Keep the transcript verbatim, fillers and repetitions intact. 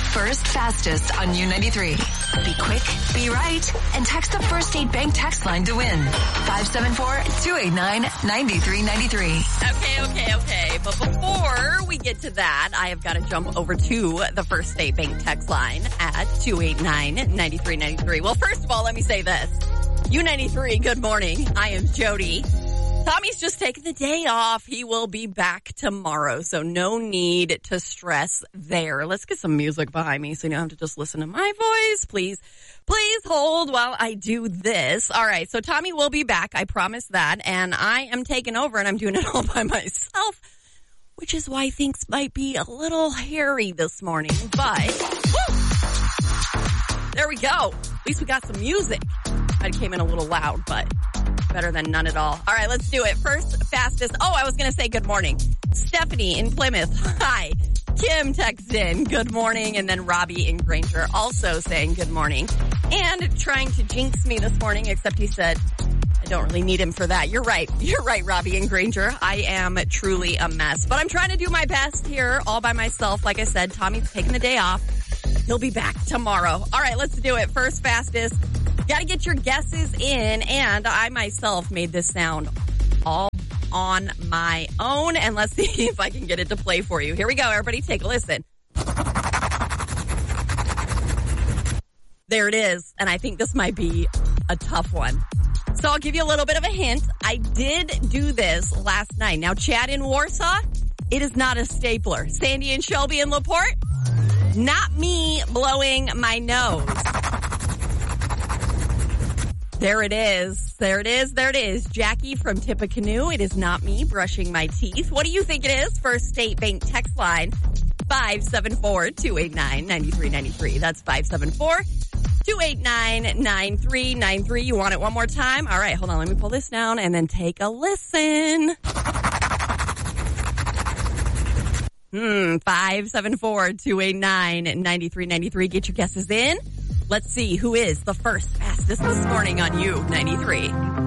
First fastest on U ninety-three. Be quick, be right, and text the First State Bank text line to win. five seven four, two eight nine, nine three nine three. Okay, okay, okay. But before we get to that, I have got to jump over to the First State Bank text line at two eight nine, nine three nine three. Well, first of all, let me say this. U ninety-three, good morning. I am Jody. Tommy's just taking the day off. He will be back tomorrow, so no need to stress there. Let's get some music behind me so you don't have to just listen to my voice. Please, please hold while I do this. All right, so Tommy will be back. I promise that, and I am taking over, and I'm doing it all by myself, which is why things might be a little hairy this morning, but woo, there we go. At least we got some music. I came in a little loud, but better than none at all. All right, let's do it. First, fastest. Oh, I was going to say good morning. Stephanie in Plymouth. Hi. Kim texts in. Good morning. And then Robbie in Granger also saying good morning. And trying to jinx me this morning, except he said, I don't really need him for that. You're right. You're right, Robbie in Granger. I am truly a mess. But I'm trying to do my best here all by myself. Like I said, Tommy's taking the day off. He'll be back tomorrow. All right, let's do it. First, fastest. Got to get your guesses in, and I myself made this sound all on my own, and let's see if I can get it to play for you. Here we go, everybody. Take a listen. There it is, and I think this might be a tough one. So I'll give you a little bit of a hint. I did do this last night. Now, Chad in Warsaw, it is not a stapler. Sandy and Shelby in LaPorte, not me blowing my nose. There it is. There it is. There it is. Jackie from Tippecanoe. It is not me brushing my teeth. What do you think it is? First State Bank text line, five seven four, two eight nine, nine three nine three. That's five seven four, two eight nine, nine three nine three. You want it one more time? All right, hold on. Let me pull this down and then take a listen. Hmm, five seven four, two eight nine, nine three nine three. Get your guesses in. Let's see who is the first fastest this morning on U ninety-three.